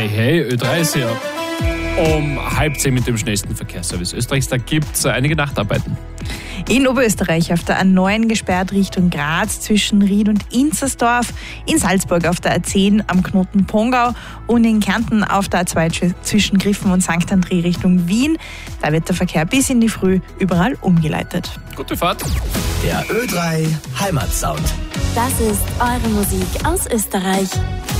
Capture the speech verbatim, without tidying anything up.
Hey, hey, Ö drei ist hier um halb zehn mit dem schnellsten Verkehrsservice Österreichs. Da gibt es einige Nachtarbeiten. In Oberösterreich auf der A neun gesperrt Richtung Graz zwischen Ried und Inzersdorf, in Salzburg auf der A zehn am Knoten Pongau und in Kärnten auf der A zwei zwischen Griffen und Sankt André Richtung Wien. Da wird der Verkehr bis in die Früh überall umgeleitet. Gute Fahrt. Der Ö drei Heimatsound. Das ist eure Musik aus Österreich.